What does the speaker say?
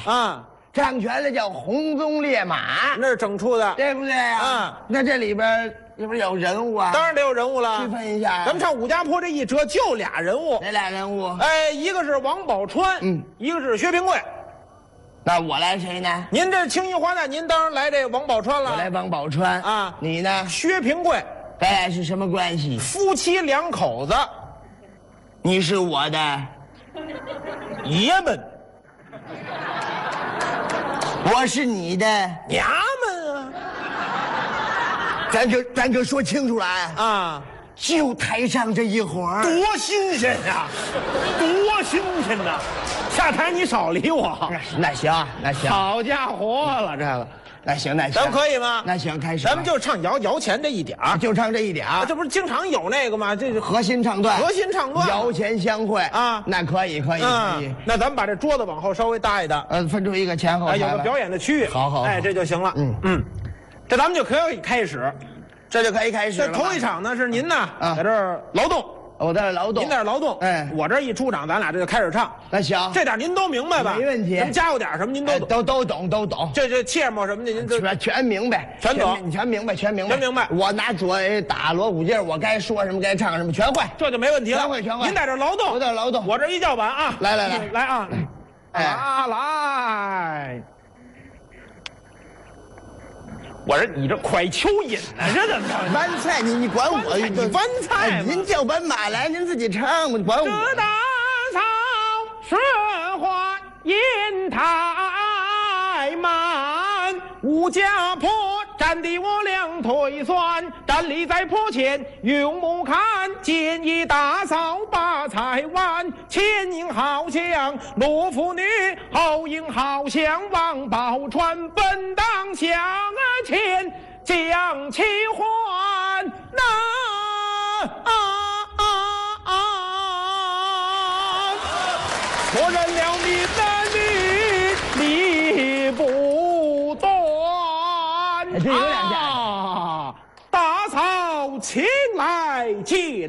啊， 掌权的叫红鬃烈马， 那是整出的， 对不对啊？ 嗯， 那这里边有人物啊， 当然得有人物了。 区分一下， 咱们唱武家坡这一折就俩人物， 哪俩人物？ 哎，一个是王宝钏，一个是薛平贵。 那我来谁呢？ 您这清一花旦，您当然来这王宝钏了。 我来王宝钏啊， 你呢？ 薛平贵， 咱俩是什么关系？ 夫妻两口子， 你是我的爷们， 我是你的娘们啊！ 咱可说清楚了啊！ 就台上这一会儿， 多新鲜呀，多新鲜呐！下台你少理我。 那行，那行， 好家伙了，这个那行，那行， 咱们可以吗？ 那行，开始， 咱们就唱摇钱这一点儿， 就唱这一点儿。 这不是经常有那个吗？这是核心唱段， 核心唱段， 摇钱相会啊， 那可以，可以，可以。 那咱们把这桌子往后稍微搭一搭， 分出一个前后台， 有个表演的区域。 好， 哎，这就行了。这咱们就可以开始， 这就可以开始了。 这头一场呢是您呢，在这儿劳动。 我在这劳动， 您在这劳动， 哎， 我这一出场，咱俩这就开始唱。 那行， 这点您都明白吧？ 没问题。 咱们加油点什么您都懂，都懂。 这切末什么的您都全明白， 全懂， 全明白，全明白。我拿嘴打锣鼓劲儿，我该说什么该唱什么全会， 这就没问题了。 全会。 您在这劳动， 我在这劳动， 我这一叫板啊， 来啊， 哎来。我说你这快蚯蚓呢，这怎么着？ 弯菜，你管我？ 你弯菜吗？ 您叫板马来，您自己唱，管我。 这大草是花银太满，武家坡站地我两腿酸，站立在坡前用目看，见一大嫂把菜碗，前迎好像罗妇女，后迎好像王宝钏，本当向前将其还我认了你的理不断， 这有两下。 大嫂请来见